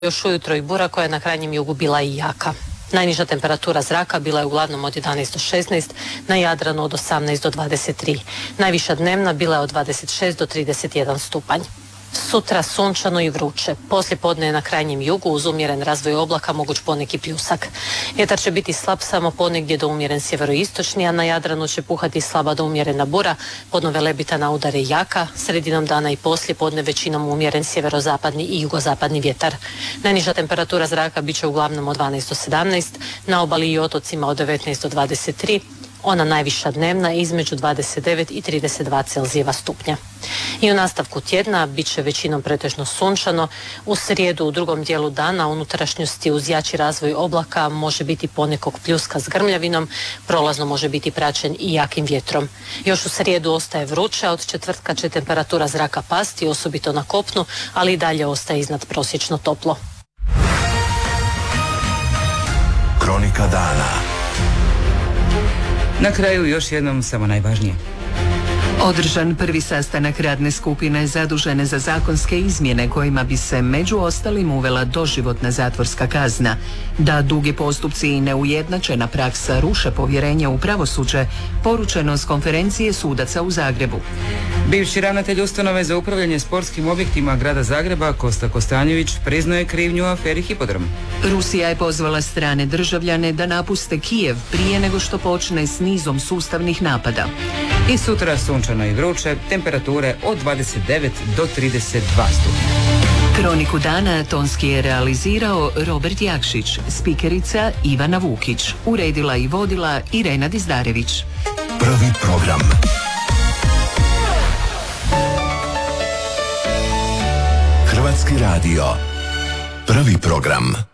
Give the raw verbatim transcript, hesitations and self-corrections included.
Još ujutro i bura koja je na krajnjem jugu bila i jaka. Najniža temperatura zraka bila je uglavnom od jedanaest do šesnaest, na Jadranu od osamnaest do dvadeset tri. Najviša dnevna bila je od dvadeset šest do trideset jedan stupanj. Sutra sunčano i vruće. Poslije podne je na krajnjem jugu uz umjeren razvoj oblaka moguć poneki pljusak. Vjetar će biti slab samo ponegdje do umjeren sjeveroistočni, a na Jadranu će puhati slaba do umjerena bura, podno Velebita na udare jaka, sredinom dana i poslije podne većinom umjeren sjeverozapadni i jugozapadni vjetar. Najniža temperatura zraka bit će uglavnom od dvanaest do sedamnaest, na obali i otocima od devetnaest do dvadeset tri, ona najviša dnevna između dvadeset devet i trideset dva Celzijeva stupnja. I u nastavku tjedna bit će većinom pretežno sunčano. U srijedu u drugom dijelu dana unutrašnjosti uz jači razvoj oblaka može biti ponekog pljuska s grmljavinom, prolazno može biti praćen i jakim vjetrom. Još u srijedu ostaje vruće, a od četvrtka će temperatura zraka pasti, osobito na kopnu, ali i dalje ostaje iznad prosječno toplo. Kronika dana. Na kraju još jednom samo najvažnije. Održan prvi sastanak radne skupine zadužene za zakonske izmjene kojima bi se među ostalim uvela doživotna zatvorska kazna. Da dugi postupci i neujednačena praksa ruše povjerenje u pravosuđe, poručeno s konferencije sudaca u Zagrebu. Bivši ravnatelj ustanove za upravljanje sportskim objektima grada Zagreba Kosta Kostanjević priznaje krivnju u aferi Hipodrom. Rusija je pozvala strane državljane da napuste Kijev prije nego što počne s nizom sustavnih napada. I sutra sunčano i vruće, temperature od dvadeset devet do trideset dva stupnja. Kroniku dana tonski je realizirao Robert Jakšić, spikerica Ivana Vukić, uredila i vodila Irena Dizdarević. Prvi program. Hrvatski radio. Prvi program.